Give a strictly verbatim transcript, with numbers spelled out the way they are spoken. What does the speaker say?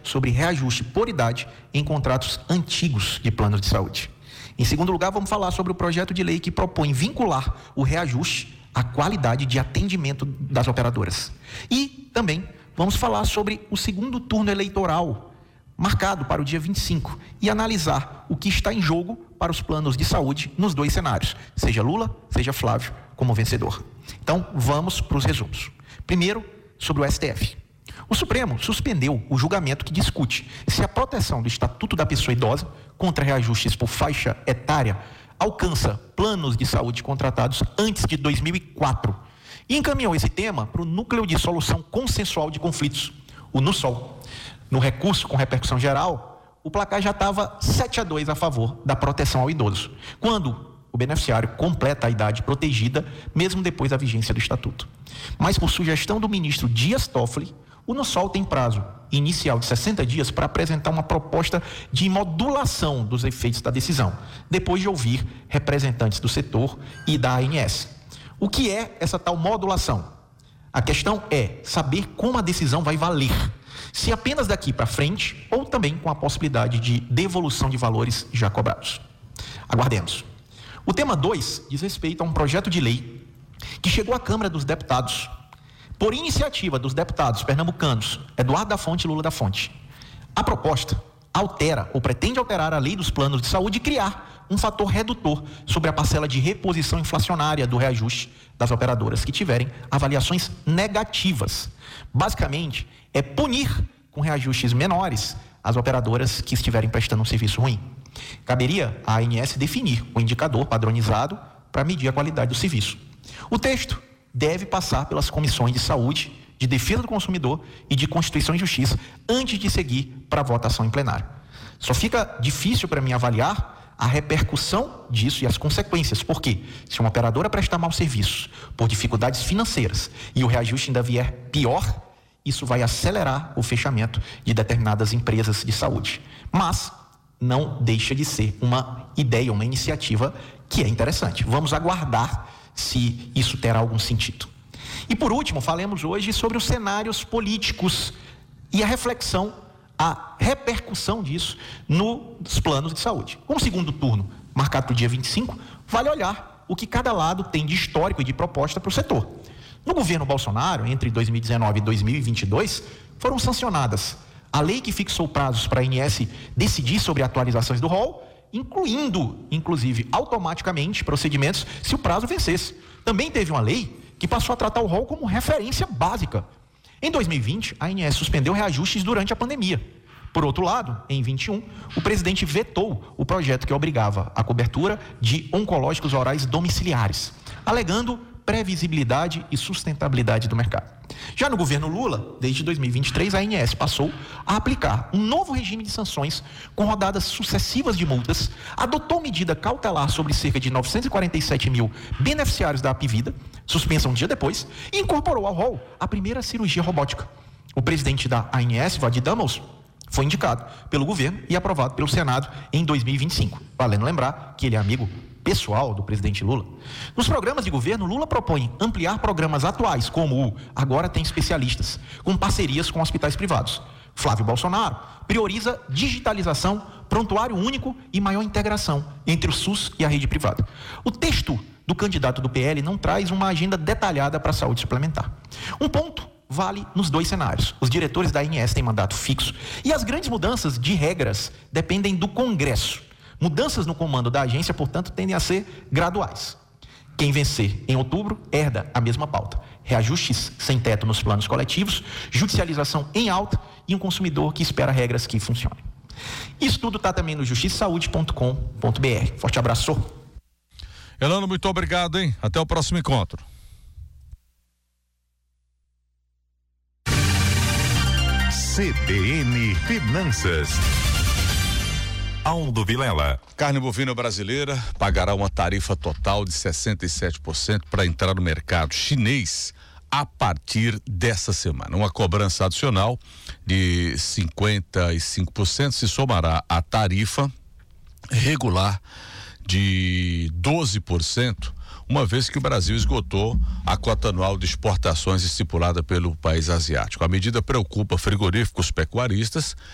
sobre reajuste por idade em contratos antigos de planos de saúde. Em segundo lugar, vamos falar sobre o projeto de lei que propõe vincular o reajuste à qualidade de atendimento das operadoras. E também vamos falar sobre o segundo turno eleitoral, marcado para o dia vinte e cinco, e analisar o que está em jogo para os planos de saúde nos dois cenários, seja Lula, seja Flávio, como vencedor. Então, vamos para os resumos. Primeiro, sobre o S T F. O Supremo suspendeu o julgamento que discute se a proteção do Estatuto da Pessoa Idosa contra reajustes por faixa etária alcança planos de saúde contratados antes de dois mil e quatro e encaminhou esse tema para o Núcleo de Solução Consensual de Conflitos, o NUSOL. No recurso com repercussão geral, o placar já estava sete a dois a favor da proteção ao idoso, quando o beneficiário completa a idade protegida, mesmo depois da vigência do Estatuto. Mas, por sugestão do ministro Dias Toffoli, o NUSOL tem prazo inicial de sessenta dias para apresentar uma proposta de modulação dos efeitos da decisão, depois de ouvir representantes do setor e da A N S. O que é essa tal modulação? A questão é saber como a decisão vai valer, se apenas daqui para frente ou também com a possibilidade de devolução de valores já cobrados. Aguardemos. O tema dois diz respeito a um projeto de lei que chegou à Câmara dos Deputados por iniciativa dos deputados pernambucanos Eduardo da Fonte e Lula da Fonte. A proposta altera ou pretende alterar a lei dos planos de saúde e criar um fator redutor sobre a parcela de reposição inflacionária do reajuste das operadoras que tiverem avaliações negativas. Basicamente, é punir com reajustes menores as operadoras que estiverem prestando um serviço ruim. Caberia à A N S definir o indicador padronizado para medir a qualidade do serviço. O texto deve passar pelas comissões de saúde, de defesa do consumidor e de Constituição e Justiça antes de seguir para a votação em plenário. Só fica difícil para mim avaliar a repercussão disso e as consequências, porque se uma operadora prestar mau serviço por dificuldades financeiras e o reajuste ainda vier pior, isso vai acelerar o fechamento de determinadas empresas de saúde. Mas não deixa de ser uma ideia, uma iniciativa que é interessante. Vamos aguardar se isso terá algum sentido. E por último, falemos hoje sobre os cenários políticos e a reflexão, a repercussão disso nos planos de saúde. Com o segundo turno marcado para o dia vinte e cinco, vale olhar o que cada lado tem de histórico e de proposta para o setor. No governo Bolsonaro, entre dois mil e dezenove e dois mil e vinte e dois, foram sancionadas a lei que fixou prazos para a A N S decidir sobre atualizações do rol, incluindo, inclusive, automaticamente procedimentos se o prazo vencesse. Também teve uma lei que passou a tratar o rol como referência básica. Em dois mil e vinte, a A N S suspendeu reajustes durante a pandemia. Por outro lado, em vinte e um, o presidente vetou o projeto que obrigava a cobertura de oncológicos orais domiciliares, alegando previsibilidade e sustentabilidade do mercado. Já no governo Lula, desde dois mil e vinte e três, a A N S passou a aplicar um novo regime de sanções com rodadas sucessivas de multas, adotou medida cautelar sobre cerca de novecentos e quarenta e sete mil beneficiários da Apvida, suspensa um dia depois, e incorporou ao rol a primeira cirurgia robótica. O presidente da A N S, Vadir Damos, foi indicado pelo governo e aprovado pelo Senado em dois mil e vinte e cinco. Valendo lembrar que ele é amigo pessoal do presidente Lula. Nos programas de governo, Lula propõe ampliar programas atuais, como o Agora Tem Especialistas, com parcerias com hospitais privados. Flávio Bolsonaro prioriza digitalização, prontuário único e maior integração entre o SUS e a rede privada. O texto do candidato do P L não traz uma agenda detalhada para a saúde suplementar. Um ponto vale nos dois cenários. Os diretores da A N S têm mandato fixo e as grandes mudanças de regras dependem do Congresso. Mudanças no comando da agência, portanto, tendem a ser graduais. Quem vencer em outubro herda a mesma pauta. Reajustes sem teto nos planos coletivos, judicialização em alta e um consumidor que espera regras que funcionem. Isso tudo está também no justiça saúde ponto com ponto b r. Forte abraço. Elano, muito obrigado, hein? Até o próximo encontro. C B N Finanças. Aldo Vilela. Carne bovina brasileira pagará uma tarifa total de sessenta e sete por cento para entrar no mercado chinês a partir dessa semana. Uma cobrança adicional de cinquenta e cinco por cento se somará à tarifa regular de doze por cento, uma vez que o Brasil esgotou a cota anual de exportações estipulada pelo país asiático. A medida preocupa frigoríficos pecuaristas